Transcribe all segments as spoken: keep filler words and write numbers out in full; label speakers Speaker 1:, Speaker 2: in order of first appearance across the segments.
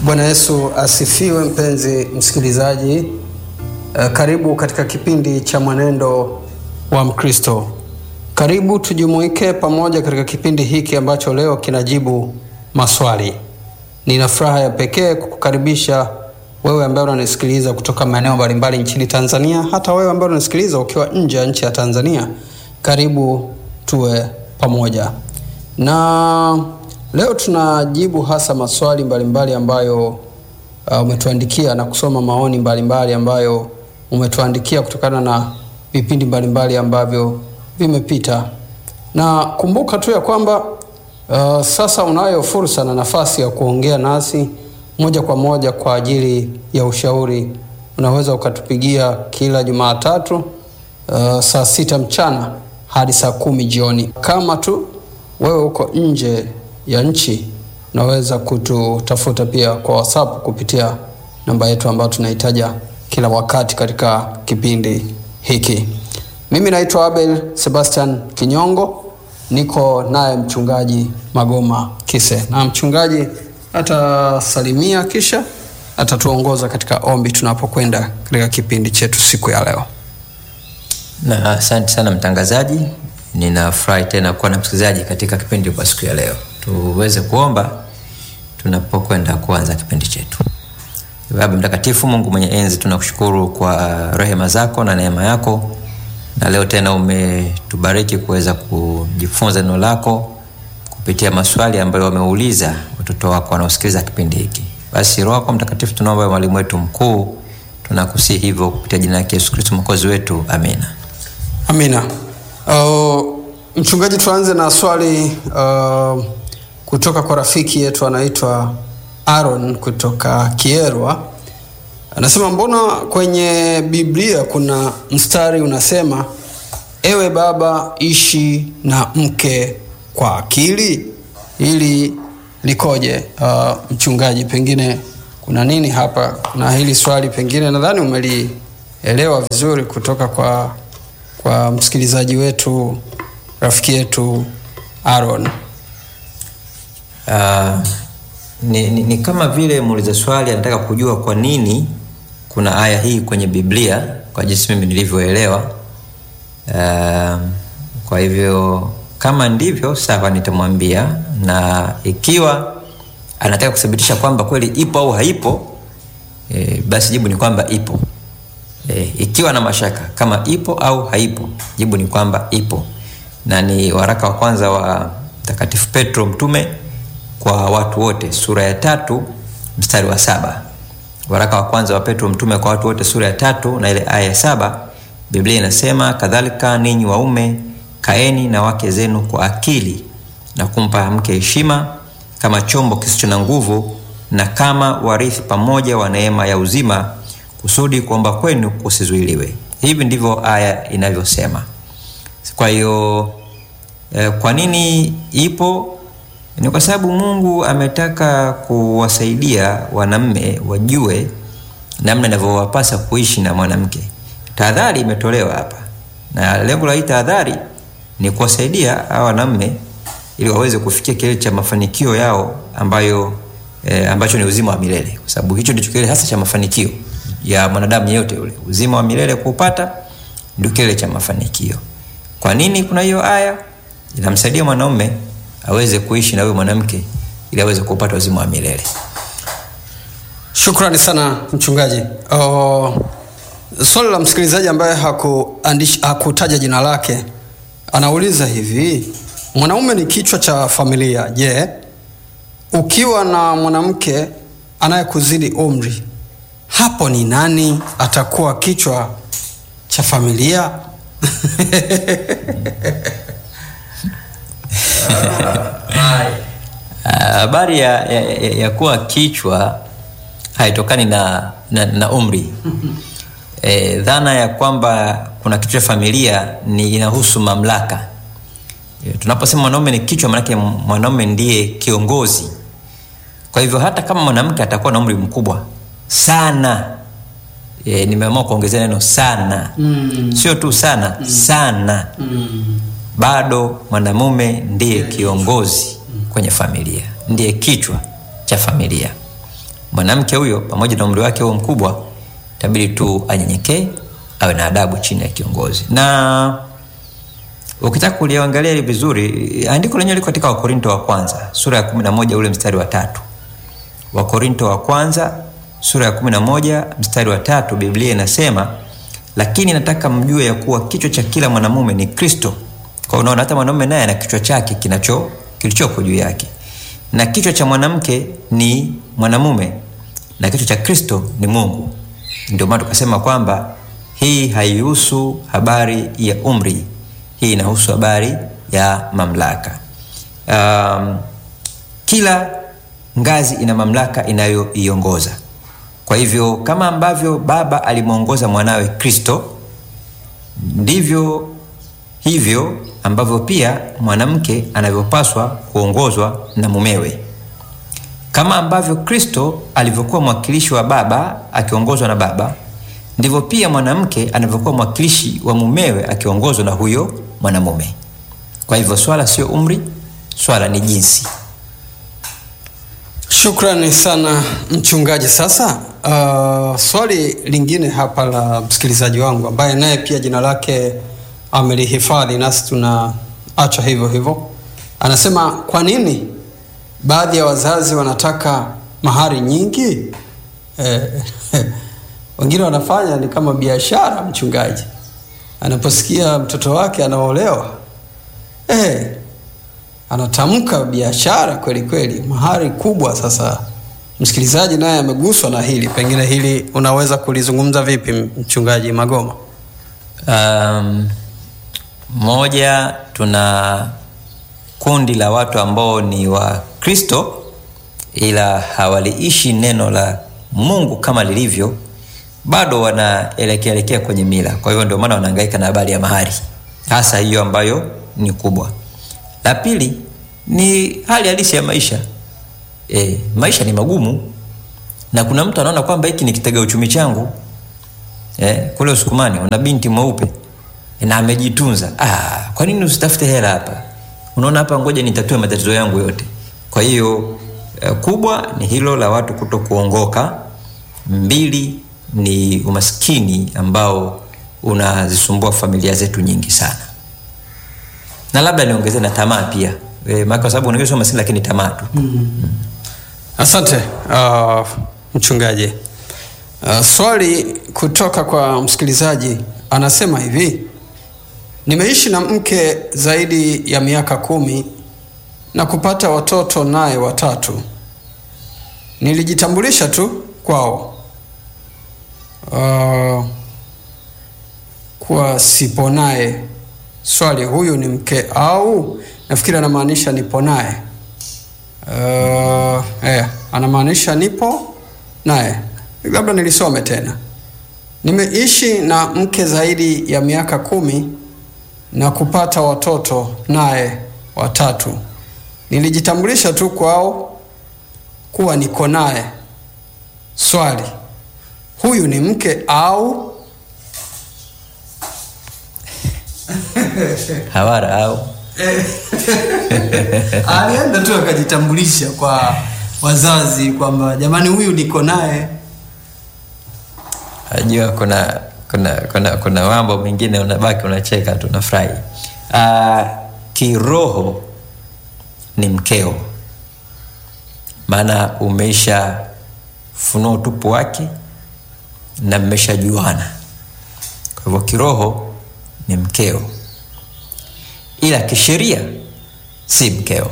Speaker 1: Bwana Yesu asifiwe. Mpenzi msikilizaji, uh, karibu katika kipindi cha Mwenendo wa Mkristo. Karibu tujumuike pamoja katika kipindi hiki ambacho leo kinajibu maswali. Nina furaha ya pekee kukukaribisha wewe ambaye unanisikiliza kutoka maeneo mbalimbali nchini Tanzania, hata wewe ambaye unanisikiliza ukiwa nje ya nchi ya Tanzania. Karibu tuwe pamoja. Na leo tunajibu hasa maswali mbalimbali ambayo uh, umetuandikia na kusoma maoni mbalimbali ambayo umetuandikia kutokana na vipindi mbalimbali ambavyo vimepita. Na kumbuka tu ya kwamba uh, sasa unayo fursa na nafasi ya kuongea nasi moja kwa moja kwa ajili ya ushauri. Unaweza ukatupigia kila Jumatatu uh, saa sita mchana hadi saa kumi jioni. Kama tu wewe uko nje ya nchi, unaweza kututafuta pia kwa WhatsApp kupitia namba yetu ambayo tunaitaja kila wakati katika kipindi hiki. Mimi naitwa Abel Sebastian Kinyongo, niko naye mchungaji Magoma Kise. Na mchungaji atasalimia kisha atatuongoza katika ombi tunapokwenda katika kipindi chetu siku ya leo.
Speaker 2: Na asante sana mtangazaji. Ninafurahi tena kuwa na msikilizaji katika kipindi kwa siku ya leo. Tuweze kuomba tunapokwenda kuanza kipindi chetu. Baba mtakatifu, Mungu mwenye enzi, tunakushukuru kwa rehema zako na neema yako. Na leo tena umetubariki kuweza kujifunza neno lako kupitia maswali ambayo wameuliza watoto wako wanaosikiliza kipindi hiki. Basi Roho wako Mtakatifu tunaomba mwalimu wetu mkuu, tunakusihi hivyo kupitia jina la Yesu Kristo Mwokozi wetu. Amina.
Speaker 1: Amina. Uh, mchungaji, tuanze na swali uh, kutoka kwa rafiki yetu anaitwa Aaron kutoka Kierwa. Anasema, mbona kwenye Biblia kuna mstari unasema ewe baba ishi na mke kwa akili? Hili likoje? Uh, mchungaji, pengine kuna nini hapa na hili swali? Pengine nadhani umelielewa vizuri kutoka kwa kwa msikilizaji wetu, rafiki yetu Aaron.
Speaker 2: Uh, ni, ni, ni kama vile muuliza swali anataka kujua kwa nini kuna aya hii kwenye Biblia, kwa jinsi mimi nilivyoelewa. Uh, kwa hivyo kama ndivyo sawa, nitamwambia, na ikiwa anataka kuthibitisha kwamba kweli ipo au haipo, e, basi jibu ni kwamba ipo. E, ikiwa na mashaka kama ipo au haipo, jibu ni kwamba ipo. Na ni waraka wa kwanza wa Mtakatifu Petro mtume kwa watu wote, sura ya tatu mstari wa saba. Waraka wa kwanza wa Petro mtume kwa watu wote, sura ya tatu na ile aya ya saba, Biblia inasema, kadhalika ninyi waume kaeni na wake zenu kwa akili na kumpa mke heshima kama chombo kisicho na nguvu na kama warithi pamoja wa neema ya uzima, kusudi kuomba kwenu kusizuiliwe. Hivi ndivyo aya inavyosema. Kwa hiyo eh, kwa nini ipo? Ni kwa sababu Mungu ametaka kuwasaidia wanaume wajue namna inavyowapasa kuishi na mwanamke. Tahadhari imetolewa hapa, na lengo la hii tahadhari ni kuwasaidia hawa wanaume ili waweze kufikia kilele cha mafanikio yao ambayo eh, ambacho ni uzima wa milele, kwa sababu hicho ndicho kilele hasa cha mafanikio ya mwanadamu yeyote yule. Uzima wa milele kuupata ndio kilele cha mafanikio. Kwa nini kuna hiyo aya? Inamsaidia mwanaume aweze kuishi na huyo mwanamke ili aweze kupata uzima wa milele.
Speaker 1: Shukrani sana mchungaji. Uh, swali la msikilizaji ambaye hakuandisha hakutaja jina lake, anauliza hivi: mwanaume ni kichwa cha familia. Je, yeah, ukiwa na mwanamke anayekuzidi umri, hapo ni nani atakuwa kichwa cha familia?
Speaker 2: Habari ya, ya, ya, ya kuwa kichwa haitokani na, na, na umri. E, dhana ya kwamba kuna kichwa cha familia ni inahusu mamlaka. E, tunaposema mwanaume ni kichwa, maana yake mwanaume ndiye kiongozi. Kwa hivyo hata kama mwanamke atakuwa na umri mkubwa sana, e, nimeamua kuongezea neno sana. Mm. Sio tu sana, mm. sana. Mm. Bado mwanamume ndiye kiongozi kwenye familia, ndiye kichwa cha familia. mwanamke huyo pamoja na umri wake huo mkubwa itabidi tu anyenyekee, awe na adabu chini ya kiongozi. Na ukitaka kuliangalia hili vizuri, andiko lenyewe liko katika Wakorinto wa kwanza sura ya kumi na moja ule mstari wa tatu. Wakorinto wa kwanza sura ya kumi na moja mstari wa tatu, Biblia inasema, lakini nataka mjue ya kuwa kichwa cha kila mwanamume ni Kristo. Kwa unaona hata mwanamume naye ana kichwa chake kinacho kilichoko juu yake. Na kichwa cha mwanamke ni mwanamume na kichwa cha Kristo ni Mungu. Ndio maana tukasema kwamba hii haihusu habari ya umri. Hii inahusu habari ya mamlaka. Um, kila ngazi ina mamlaka inayoiongoza. Kwa hivyo kama ambavyo baba alimuongoza mwanawe Kristo, ndivyo hivyo ambavyo pia mwanamke anavyopaswa kuongozwa na mumewe. Kama ambavyo Kristo alivyokuwa mwakilishi wa baba akiongozwa na baba, ndivyo pia mwanamke anavyokuwa mwakilishi wa mumewe akiongozwa na huyo mwanamume. Kwa hivyo swala sio umri, swala ni jinsi.
Speaker 1: Shukrani sana mchungaji. Sasa uh, swali lingine hapa la msikilizaji wangu ambaye naye pia jina lake amelihifadhi, nasi tunaacha hivyo hivyo. Anasema, kwa nini baadhi ya wazazi wanataka mahari nyingi? Eh, wengine wanafanya ni kama biashara. Mchungaji anaposikia mtoto wake anaolewa, eh, anatamka biashara kweli kweli, mahari kubwa. Sasa msikilizaji naye ameguswa na hili, pengine hili unaweza kulizungumza vipi mchungaji Magoma?
Speaker 2: Um, moja, tuna kundi la watu ambao ni wa Kristo ila hawaliishi neno la Mungu kama lilivyo, bado wanaelekea elekea kwenye mila. Kwa hivyo ndio maana wanahangaika na habari ya mahari, hasa hiyo ambayo ni kubwa. La pili ni hali halisi ya maisha. E, maisha ni magumu, na kuna mtu anaona kwamba hiki ni kitega uchumi changu. E, kule Usukumani una binti mweupe na amejitunza. Ah, kwa nini usitafute hela hapa? Unaona hapa, ngoja nitatue matatizo yangu yote. Kwa hiyo e, kubwa ni hilo la watu kutokuongoka. Mbili ni umaskini ambao unazisumbua familia zetu nyingi sana. Na labda niongeze na tamaa pia. E, kwa sababu unaweza umaskini lakini tamaa tu.
Speaker 1: Mm-hmm. Asante uh, mchungaji. Uh, swali kutoka kwa msikilizaji anasema hivi: nimeishi na mke zaidi ya miaka kumi na kupata watoto naye watatu. Nilijitambulisha tu kwao uh, kwa sipo naye. Swali, huyu ni mke au nafikiri anamaanisha nipo naye? Uh, eh, anamaanisha nipo naye. Labda nilisome tena. Nimeishi na mke zaidi ya miaka kumi na kupata watoto naye watatu. Nilijitambulisha tu kwao kuwa niko naye. Swali, huyu ni mke au?
Speaker 2: Hawara au?
Speaker 1: Alienda tu akajitambulisha kwa wazazi kwamba jamani, huyu niko naye.
Speaker 2: Ajua kuna kuna kuna kuna mambo mengine unabaki unacheka tu, unafurahi. Ah, kiroho ni mkeo, maana umeisha funua utupu wake na mmeshajuana. Kwa hivyo kiroho ni mkeo, ila kisheria si mkeo.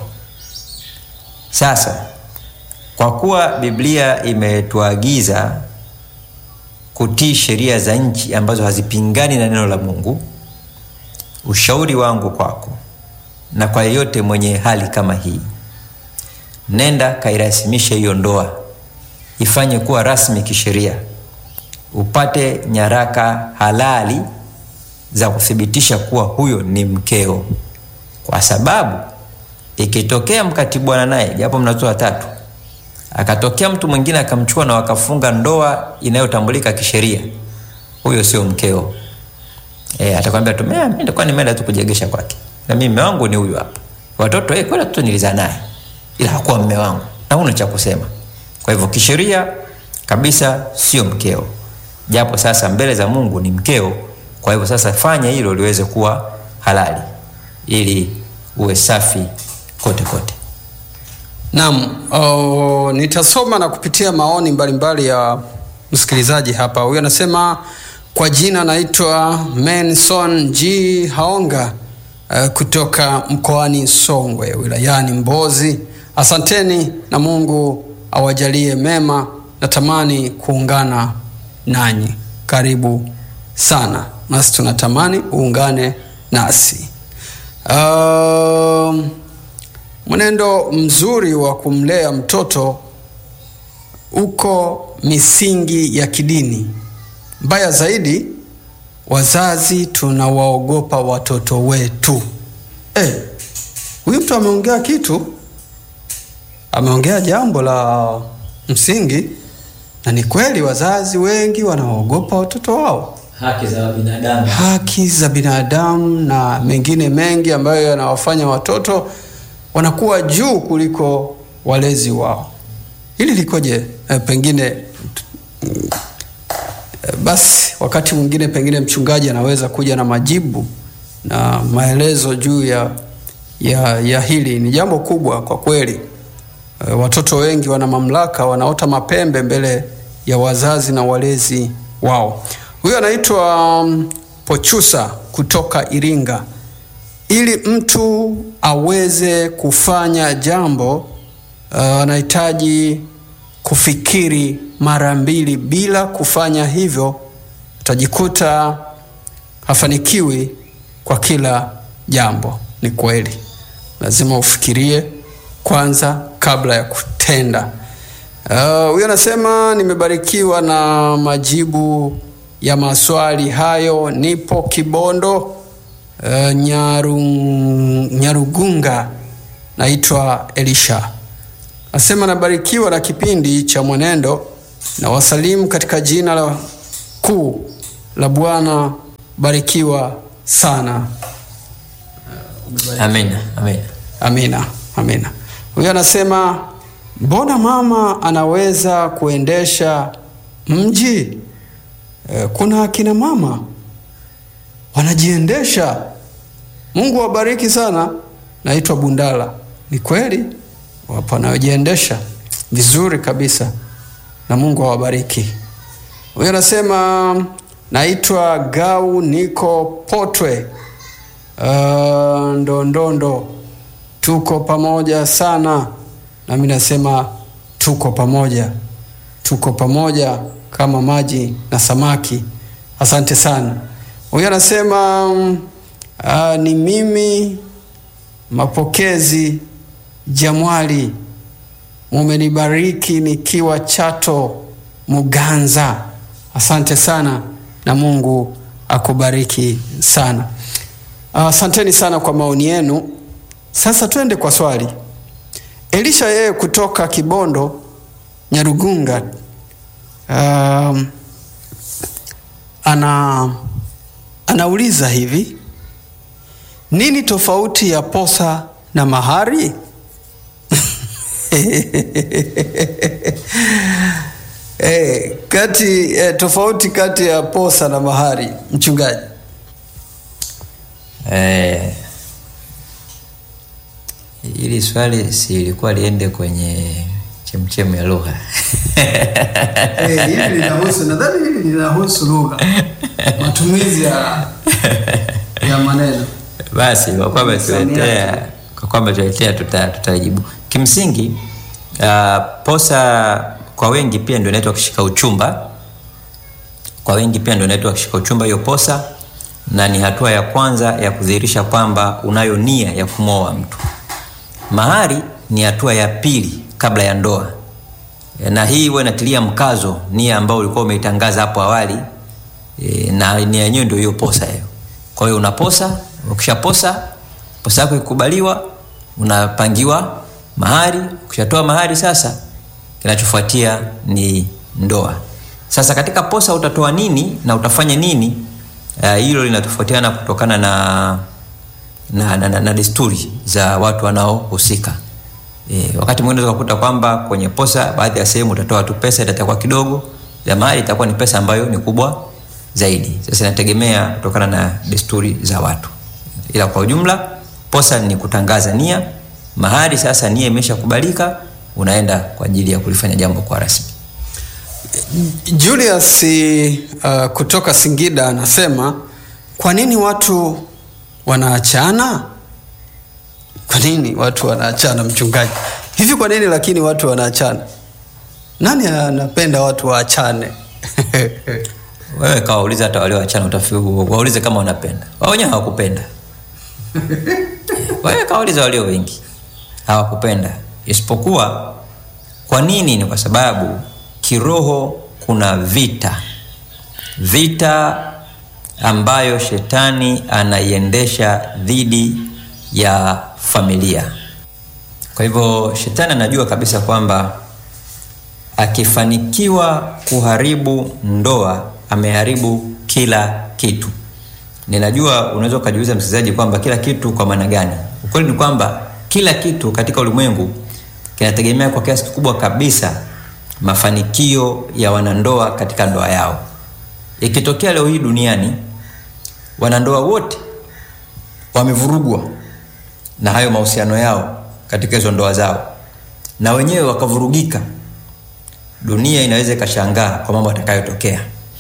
Speaker 2: Sasa kwa kuwa Biblia imetuagiza kutii sheria za nchi ambazo hazipingani na neno la Mungu, ushauri wangu kwako na kwa yeyote mwenye hali kama hii, nenda kairasimishe hiyo ndoa, ifanye kuwa rasmi kisheria, upate nyaraka halali za kuthibitisha kuwa huyo ni mkeo. Kwa sababu ikitokea mkatibwana naye, japo mnazoa watatu, akatokea mtu mwingine akamchukua na wakafunga ndoa inayotambulika kisheria, huyo sio mkeo. Eh, atakwambia tu mimi nitakuwa nimeenda tu kujegesha kwake, na mimi mume wangu ni huyu hapa. Watoto eh, kweli tu nilizaa naye, ila hakuwa mume wangu. Na huna cha kusema. Kwa hivyo kisheria kabisa sio mkeo, japo sasa mbele za Mungu ni mkeo. Kwa hivyo sasa fanya hilo liweze kuwa halali ili uwe safi kote kote.
Speaker 1: Naam, oh, nitasoma na kupitia maoni mbalimbali ya msikilizaji hapa. Huyu anasema kwa jina naitwa Menson G Haonga uh, kutoka mkoani Songwe wilayani Mbozi. Asanteni na Mungu awajalie mema, natamani kuungana nanyi. Karibu sana. Nasi tunatamani uungane nasi. Uh, mwenendo mzuri wa kumlea mtoto uko misingi ya kidini. Mbaya zaidi, wazazi tunawaogopa watoto wetu. Eh, huyu mtu ameongea kitu, ameongea jambo la msingi, na ni kweli wazazi wengi wanaogopa watoto wao.
Speaker 2: Haki za binadamu,
Speaker 1: haki za binadamu na mengine mengi ambayo yanawafanya watoto wanakuwa juu kuliko walezi wao. Hili likoje? E, pengine e, basi wakati mwingine pengine mchungaji anaweza kuja na majibu na maelezo juu ya, ya, ya hili. Ni jambo kubwa kwa kweli. E, watoto wengi wana mamlaka, wanaota mapembe mbele ya wazazi na walezi wao. Huyo anaitwa um, Pochusa kutoka Iringa. Ili mtu aweze kufanya jambo anahitaji uh, kufikiri mara mbili. Bila kufanya hivyo utajikuta hafanikiwi kwa kila jambo. Ni kweli, lazima ufikirie kwanza kabla ya kutenda. Huyo uh, anasema nimebarikiwa na majibu ya maswali hayo. Nipo Kibondo uh, Nyaru, Nyarugunga. Naitwa Elisha. Asema nabarikiwa na kipindi cha Mwenendo na wasalimu katika jina la kuu la Bwana. Barikiwa sana.
Speaker 2: Amina, amina.
Speaker 1: Amina, amina. Huyo anasema mbona mama anaweza kuendesha mji? E, kuna akina mama wanajiendesha. Mungu wabariki sana. Naitwa Bundala. Ni kweli wapo wanaojiendesha vizuri kabisa, na Mungu awabariki. Huyo anasema naitwa Gau, niko Potwe uh, Ndondondo. Tuko pamoja sana. Na mimi nasema tuko pamoja, tuko pamoja kama maji na samaki. Asante sana. Huyo anasema uh, ni mimi Mapokezi Jamwali, mumenibariki nikiwa Chato Muganza. Asante sana na Mungu akubariki sana. Asanteni uh, sana kwa maoni yenu. Sasa twende kwa swali. Elisha yeye kutoka Kibondo Nyarugunga um, ana anauliza hivi: nini tofauti ya posa na mahari? Eh, kati eh, tofauti kati ya posa na mahari, mchungaji.
Speaker 2: Eh, ili swali si ilikuwa liende kwenye chemchemu ya lugha.
Speaker 1: Eh, hili linahusu, nadhani hili linahusu lugha, matumizi ya ya maneno.
Speaker 2: Basi kwa kwamba tuletea kwa kwamba tuletea tuta, tutajibu. Kimsingi uh, posa kwa wengi pia ndio inaitwa kushika uchumba. Kwa wengi pia ndio inaitwa kushika uchumba hiyo posa, na ni hatua ya kwanza ya kudhihirisha kwamba unayo nia ya kumwoa mtu. Mahari ni hatua ya pili kabla ya ndoa. Na hii wewe inatilia mkazo nia ambayo ulikuwa umeitangaza hapo awali, e, na nia yenyewe ndio hiyo posa hiyo. Kwa hiyo unaposa, ukishaposa posa yako ikubaliwa, unapangiwa mahari. Ukishatoa mahari, sasa kinachofuatia ni ndoa. Sasa katika posa utatoa nini na utafanya nini? Uh, hilo linatofautiana kutokana na na, na, na, na desturi za watu wanaohusika. E, wakati mwingine ukakuta kwamba kwenye posa baadhi ya sehemu utatoa tu pesa itakuwa kidogo, ya mahali itakuwa ni pesa ambayo ni kubwa zaidi. Sasa inategemea kutokana na desturi za watu. Ila kwa ujumla posa ni kutangaza nia, mahali sasa nia imeshakubalika unaenda kwa ajili ya kulifanya jambo kwa rasmi.
Speaker 1: Julius uh, kutoka Singida anasema, kwa nini watu wanaachana? Kwa nini watu wanaachana mchungaji? Hivi kwa nini lakini watu wanaachana? Nani anapenda watu waachane?
Speaker 2: Wewe kawauliza hata wale waachana utafiu, waulize kama wanapenda. Wao wenyewe hawakupenda. Wewe kawauliza wale wengi hawakupenda. Isipokuwa kwa nini? Ni kwa sababu kiroho kuna vita. Vita ambayo shetani anaiendesha dhidi ya familia. Kwa hivyo shetani anajua kabisa kwamba akifanikiwa kuharibu ndoa ameharibu kila kitu. Ninajua unaweza kujiuliza msikilizaji kwamba kila kitu kwa maana gani? Ukweli ni kwamba kila kitu katika ulimwengu kinategemea kwa kiasi kikubwa kabisa mafanikio ya wanandoa katika ndoa yao. Ikitokea leo hii duniani wanandoa wote wamevurugwa na hayo mahusiano yao katika hizo ndoa zao, na wenyewe wakavurugika, dunia inaweza ikashangaa kwa mambo yatakayotokea.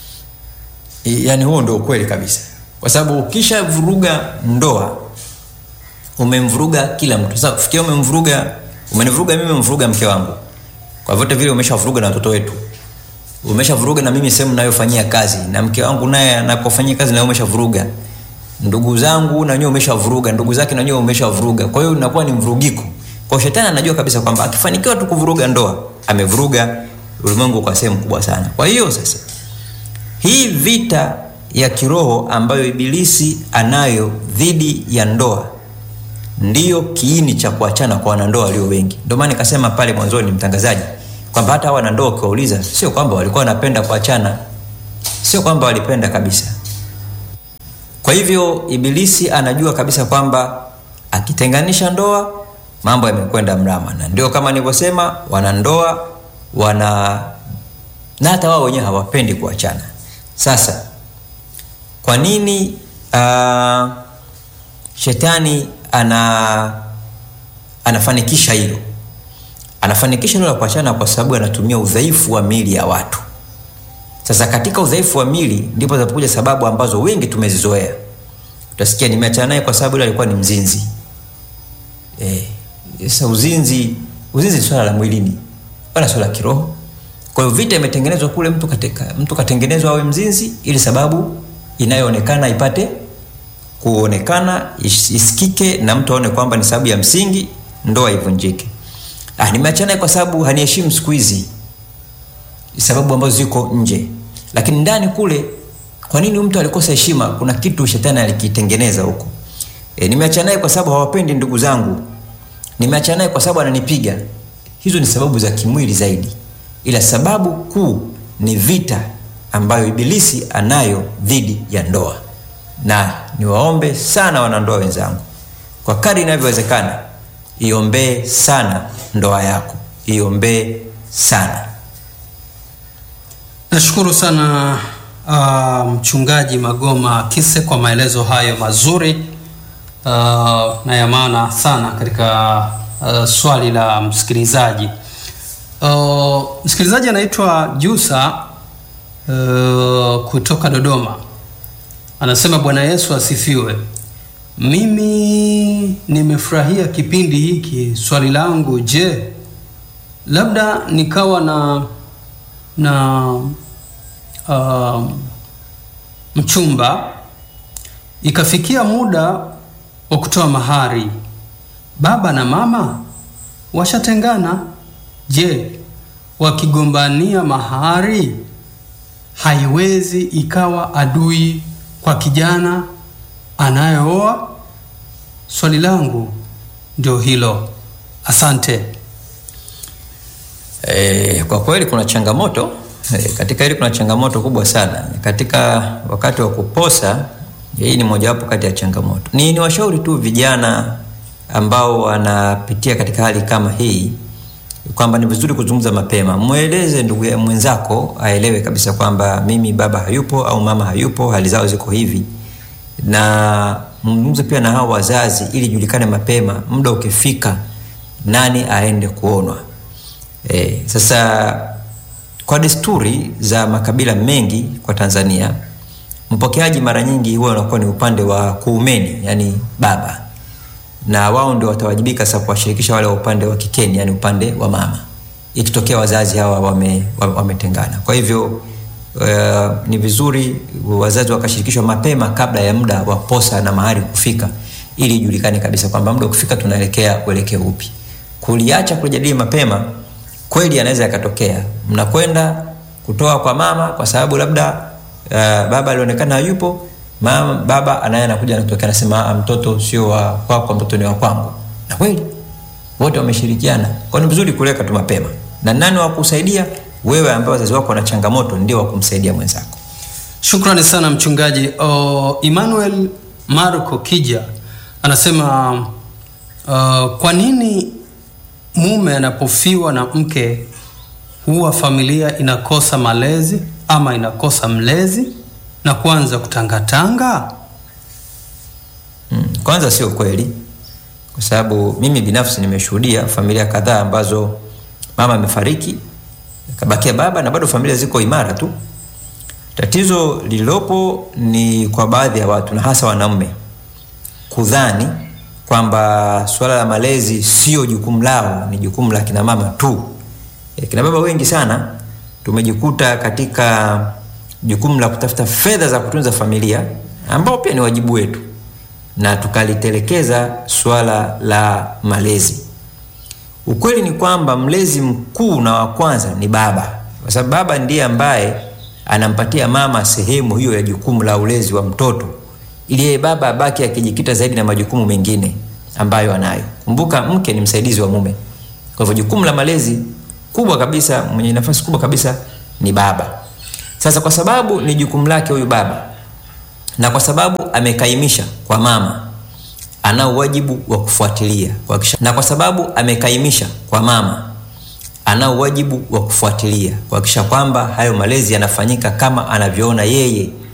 Speaker 2: Yaani huo ndio ukweli kabisa. Kwa sababu ukisha vuruga ndoa umemvuruga kila mtu. Sasa kufikia umemvuruga, umenivuruga mimi, umemvuruga mke wangu. Kwa vyote vile umeshavuruga na watoto wetu. Umeshavuruga na mimi sehemu ninayofanyia kazi, na mke wangu naye anapofanyia kazi na umeshavuruga. Ndugu zangu na wenyewe umeshavuruga, ndugu zake na wenyewe umeshavuruga. Kwa hiyo inakuwa ni mvurugiko. Kwa shetani anajua kabisa kwamba akifanikiwa tu kuvuruga ndoa, amevuruga ulimwengu kwa sehemu kubwa sana. Kwa hiyo sasa hii vita ya kiroho ambayo ibilisi anayo dhidi ya ndoa ndiyo kiini cha kuachana kwa wanandoa walio wengi. Ndio maana nikasema pale mwanzoni mtangazaji kwamba hata wanandoa ukiwauliza sio kwamba walikuwa wanapenda kuachana, sio kwamba walipenda kabisa. Kwa hivyo ibilisi anajua kabisa kwamba akitenganisha ndoa mambo yamekwenda mrama, na ndio kama nilivyosema wanandoa wana na hata wao wenyewe hawapendi kuachana. Sasa kwa nini uh, shetani ana anafanikisha hilo? Anafanikisha hilo la kuachana kwa sababu anatumia udhaifu wa miili ya watu. Sasa katika udhaifu wa miili ndipo zinapokuja sababu ambazo wengi tumezizoea. Utasikia nimeachana naye kwa sababu yule alikuwa ni mzinzi. Eh, sasa uzinzi, uzinzi ni swala la mwilini, wala swala la kiroho. Kwa hiyo vita imetengenezwa kule, mtu katika mtu katengenezwa awe mzinzi ili sababu inayoonekana ipate kuonekana, isikike na mtu aone kwamba ni sababu ya msingi ndoa ivunjike. Ah, nimeachana kwa sababu haniheshimu siku hizi. Sababu ambazo ziko nje. Lakini ndani kule kwa nini mtu alikosa heshima? Kuna kitu shetani alikitengeneza huko. E, nimeachana kwa sababu hawapendi ndugu zangu. Nimeachana kwa sababu ananipiga. Hizo ni sababu za kimwili zaidi. Ila sababu kuu ni vita ambayo ibilisi anayo dhidi ya ndoa. Na niwaombe sana wanandoa wenzangu, kwa kadri inavyowezekana iombee sana ndoa yako, iombee sana.
Speaker 1: Nashukuru sana uh, mchungaji Magoma Kise kwa maelezo hayo mazuri uh, na ya maana sana katika uh, swali la msikilizaji. Uh, msikilizaji anaitwa Jusa uh, kutoka Dodoma. Anasema Bwana Yesu asifiwe. Mimi nimefurahia kipindi hiki. Swali langu, je, labda nikawa na na uh, mchumba ikafikia muda wa kutoa mahari, baba na mama washatengana. Je, wakigombania mahari haiwezi ikawa adui kwa kijana anayeoa? Swali langu ndio hilo. Asante.
Speaker 2: E, kwa kweli kuna changamoto e, katika hili kuna changamoto kubwa sana katika wakati wa kuposa. Hii ni moja wapo kati ya changamoto. Ni ni washauri tu vijana ambao wanapitia katika hali kama hii kwamba ni vizuri kuzungumza mapema. Mueleze ndugu ya mwenzako aelewe kabisa kwamba mimi baba hayupo au mama hayupo, hali zao ziko hivi. Na mzungumze pia na hao wazazi ili julikane mapema, muda ukifika nani aende kuonwa. E, sasa kwa desturi za makabila mengi kwa Tanzania, mpokeaji mara nyingi huwa unakuwa ni upande wa kuumeni, yani baba. Na wao ndio watawajibika sasa kuwashirikisha wale wa upande wa kikeni, yani upande wa mama, ikitokea wazazi hawa wame wametengana. Kwa hivyo uh, ni vizuri wazazi wakashirikishwa mapema kabla ya muda wa posa na mahari kufika, ili ijulikane kabisa kwamba muda ukifika tunaelekea kuelekea upi. Kuliacha kujadili mapema kweli anaweza yakatokea mnakwenda kutoa kwa mama kwa sababu labda uh, baba alionekana hayupo, mama baba anaye anakuja anatokea anasema mtoto sio wa kwako, mtoto ni wa kwangu. Na kweli wote wameshirikiana. Kwa ni vizuri kuleka tu mapema. Na nani wa kusaidia? Wewe ambaye wazazi wako wana changamoto ndio wa kumsaidia mwenzako.
Speaker 1: Shukrani sana mchungaji. O, Emmanuel Marco Kija anasema uh, kwa nini mume anapofiwa na mke huwa familia inakosa malezi ama inakosa mlezi na kuanza kutangatanga?
Speaker 2: Hmm, kwanza sio kweli. Kwa sababu mimi binafsi nimeshuhudia familia kadhaa ambazo mama amefariki, kabakia baba na bado familia ziko imara tu. Tatizo lilopo ni kwa baadhi ya watu na hasa wanaume kudhani kwamba swala la malezi sio jukumu lao, ni jukumu la kina mama tu. E, kina baba wengi sana tumejikuta katika jukumu la kutafuta fedha za kutunza familia, ambao pia ni wajibu wetu, na tukalitelekeza swala la malezi. Ukweli ni kwamba mlezi mkuu na wa kwanza ni baba, kwa sababu baba ndiye ambaye anampatia mama sehemu hiyo ya jukumu la ulezi wa mtoto, ili yeye baba abaki akijikita zaidi na majukumu mengine ambayo anayo. Kumbuka mke ni msaidizi wa mume. Kwa hivyo jukumu la malezi kubwa kabisa, mwenye nafasi kubwa kabisa ni baba. Sasa kwa sababu ni jukumu lake huyu baba, na kwa sababu amekaimisha kwa mama, ana wajibu wa kufuatilia. Na kwa sababu amekaimisha kwa mama, ana wajibu wa kufuatilia kuhakikisha kwamba hayo malezi yanafanyika kama anavyoona yeye